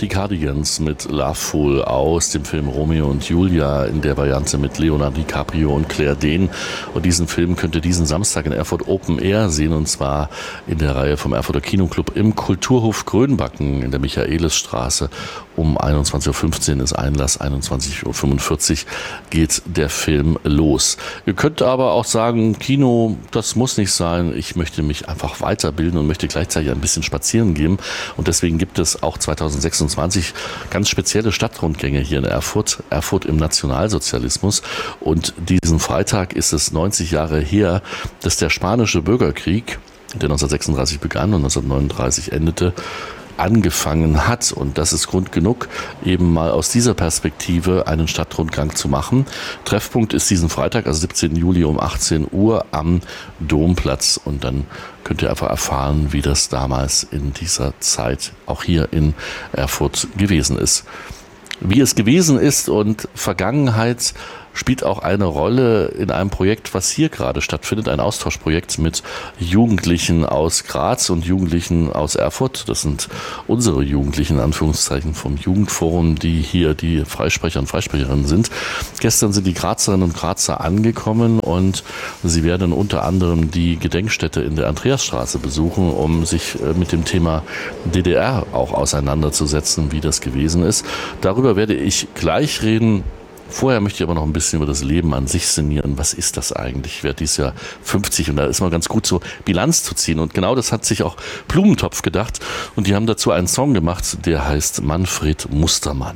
Die Cardigans mit Loveful aus dem Film Romeo und Julia in der Variante mit Leonardo DiCaprio und Claire Danes. Und diesen Film könnt ihr diesen Samstag in Erfurt Open Air sehen, und zwar in der Reihe vom Erfurter Kinoclub im Kulturhof Grönbacken in der Michaelisstraße. Um 21.15 Uhr ist Einlass, 21.45 Uhr geht der Film los. Ihr könnt aber auch sagen, Kino, das muss nicht sein. Ich möchte mich einfach weiterbilden und möchte gleichzeitig ein bisschen spazieren gehen. Und deswegen gibt es auch 2026 ganz spezielle Stadtrundgänge hier in Erfurt. Erfurt im Nationalsozialismus. Und diesen Freitag ist es 90 Jahre her, dass der spanische Bürgerkrieg, der 1936 begann und 1939 endete, angefangen hat. Und das ist Grund genug, eben mal aus dieser Perspektive einen Stadtrundgang zu machen. Treffpunkt ist diesen Freitag, also 17. Juli um 18 Uhr am Domplatz. Und dann könnt ihr einfach erfahren, wie das damals in dieser Zeit auch hier in Erfurt gewesen ist. Wie es gewesen ist und Vergangenheit spielt auch eine Rolle in einem Projekt, was hier gerade stattfindet, ein Austauschprojekt mit Jugendlichen aus Graz und Jugendlichen aus Erfurt. Das sind unsere Jugendlichen, in Anführungszeichen, vom Jugendforum, die hier die Freisprecher und Freisprecherinnen sind. Gestern sind die Grazerinnen und Grazer angekommen und sie werden unter anderem die Gedenkstätte in der Andreasstraße besuchen, um sich mit dem Thema DDR auch auseinanderzusetzen, wie das gewesen ist. Darüber werde ich gleich reden. Vorher möchte ich aber noch ein bisschen über das Leben an sich sinnieren. Was ist das eigentlich? Ich werde dieses Jahr 50 und da ist mal ganz gut, so Bilanz zu ziehen. Und genau das hat sich auch Blumentopf gedacht. Und die haben dazu einen Song gemacht, der heißt Manfred Mustermann.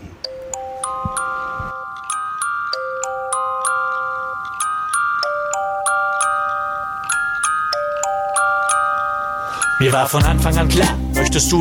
Mir war von Anfang an klar, möchtest du